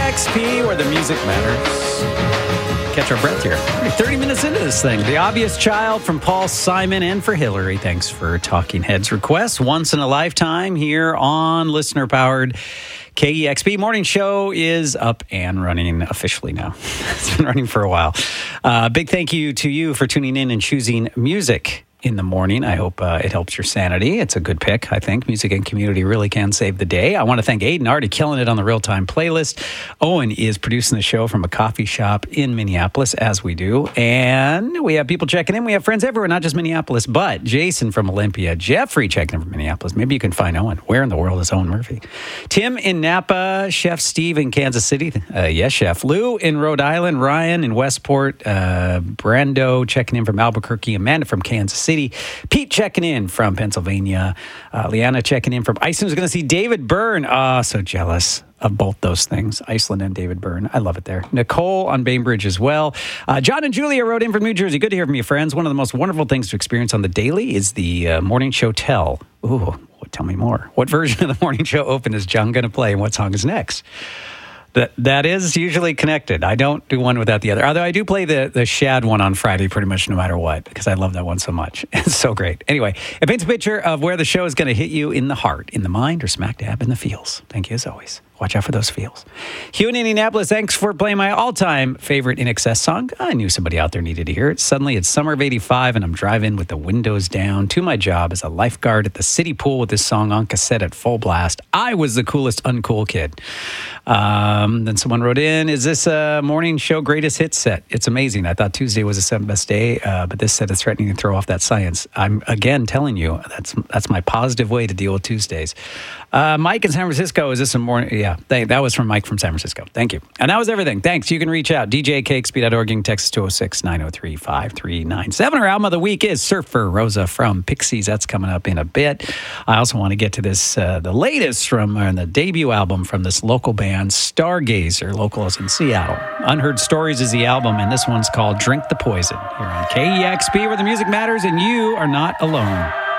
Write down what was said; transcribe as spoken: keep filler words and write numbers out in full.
X P, where the music matters. Catch our breath here. thirty minutes into this thing. The Obvious Child from Paul Simon and for Hillary. Thanks for Talking Heads requests. Once in a lifetime here on listener-powered K E X P. Morning show is up and running officially now. It's been running for a while. Uh, big thank you to you for tuning in and choosing music in the morning. I hope uh, it helps your sanity. It's a good pick, I think. Music and community really can save the day. I want to thank Aiden, already killing it on the real-time playlist. Owen is producing the show from a coffee shop in Minneapolis, as we do. And we have people checking in. We have friends everywhere, not just Minneapolis, but Jason from Olympia, Jeffrey checking in from Minneapolis. Maybe you can find Owen. Where in the world is Owen Murphy? Tim in Napa, Chef Steve in Kansas City. Uh, yes, Chef. Lou in Rhode Island, Ryan in Westport, uh, Brando checking in from Albuquerque, Amanda from Kansas City. City. Pete checking in from Pennsylvania. Uh, Liana checking in from Iceland. Was going to see David Byrne. Oh, so jealous of both those things, Iceland and David Byrne. I love it there. Nicole on Bainbridge as well. Uh, John and Julia wrote in from New Jersey. Good to hear from you, friends. One of the most wonderful things to experience on the daily is the uh, morning show tell. Ooh, tell me more. What version of the morning show open is John going to play and what song is next? That that is usually connected. I don't do one without the other. Although I do play the, the Shad one on Friday pretty much no matter what, because I love that one so much. It's so great. Anyway, it paints a picture of where the show is going to hit you in the heart, in the mind, or smack dab in the feels. Thank you as always. Watch out for those feels. Hugh in Indianapolis, thanks for playing my all-time favorite In Excess song. I knew somebody out there needed to hear it. Suddenly, it's summer of eighty-five, and I'm driving with the windows down to my job as a lifeguard at the city pool with this song on cassette at full blast. I was the coolest uncool kid. Um, then someone wrote in, is this a morning show greatest hits set? It's amazing. I thought Tuesday was the seventh best day, uh, but this set is threatening to throw off that science. I'm, again, telling you, that's that's my positive way to deal with Tuesdays. Uh, Mike in San Francisco, is this a morning? Yeah. Thank, that was from Mike from San Francisco. Thank you. And that was everything. Thanks. You can reach out. D J K X P dot org. You can text two oh six, nine oh three, five three nine seven. Our album of the week is Surfer Rosa from Pixies. That's coming up in a bit. I also want to get to this, uh, the latest from uh, the debut album from this local band, Stargazer, locals in Seattle. Unheard Stories is the album, and this one's called Drink the Poison here on K E X P, where the music matters and you are not alone.